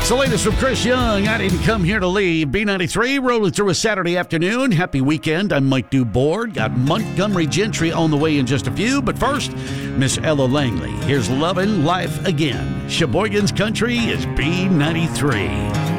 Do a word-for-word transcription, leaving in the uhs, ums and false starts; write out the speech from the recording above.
the latest from Chris Young. I didn't come here to leave. B ninety-three rolling through a Saturday afternoon. Happy weekend. I'm Mike Dubord. Got Montgomery Gentry on the way in just a few. But first, Miss Ella Langley. Here's Lovin' Life Again. Sheboygan's Country is B ninety-three.